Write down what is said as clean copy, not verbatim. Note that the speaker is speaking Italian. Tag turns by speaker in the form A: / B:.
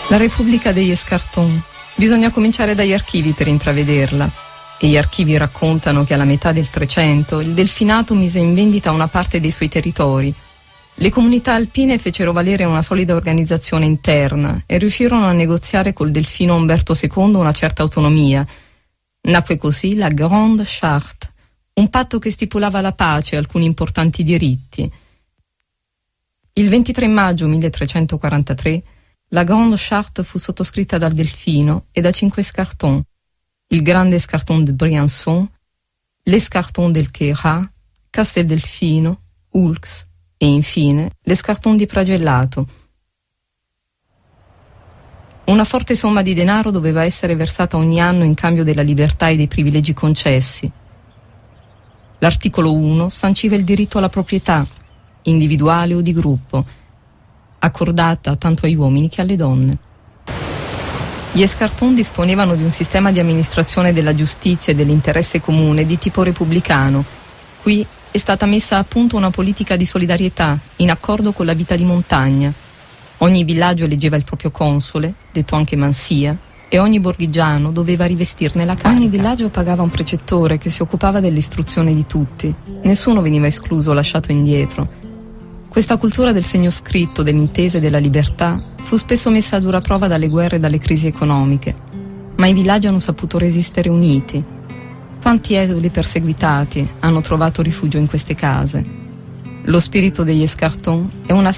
A: La Repubblica degli Escartons. Bisogna cominciare dagli archivi per intravederla. E gli archivi raccontano che alla metà del 300 il Delfinato mise in vendita una parte dei suoi territori. Le comunità alpine fecero valere una solida organizzazione interna e riuscirono a negoziare col Delfino Umberto II una certa autonomia. Nacque così la Grande Charte, un patto che stipulava la pace e alcuni importanti diritti. Il 23 maggio 1343 la Grande Charte fu sottoscritta dal Delfino e da 5 escartons: il grande escarton de Briançon, l'escarton del Queyras, Casteldelfino, Oulx e infine l'escarton di Pragellato. Una forte somma di denaro doveva essere versata ogni anno in cambio della libertà e dei privilegi concessi. L'articolo 1 sanciva il diritto alla proprietà, individuale o di gruppo, accordata tanto agli uomini che alle donne. Gli escartons disponevano di un sistema di amministrazione della giustizia e dell'interesse comune di tipo repubblicano. Qui è stata messa a punto una politica di solidarietà in accordo con la vita di montagna. Ogni villaggio eleggeva il proprio console, detto anche mansia, e ogni borghigiano doveva rivestirne la carica. Ogni villaggio pagava un precettore che si occupava dell'istruzione di tutti. Nessuno veniva escluso o lasciato indietro. Questa cultura del segno scritto, dell'intesa e della libertà fu spesso messa a dura prova dalle guerre e dalle crisi economiche, ma i villaggi hanno saputo resistere uniti. Quanti esuli perseguitati hanno trovato rifugio in queste case? Lo spirito degli escartons è una